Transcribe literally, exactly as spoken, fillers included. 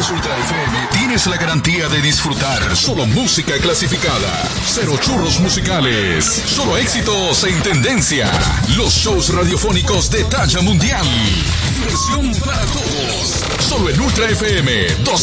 Ultra F M tienes la garantía de disfrutar solo música clasificada, cero churros musicales, solo éxitos en tendencia, los shows radiofónicos de talla mundial, diversión para todos, solo en Ultra F M dos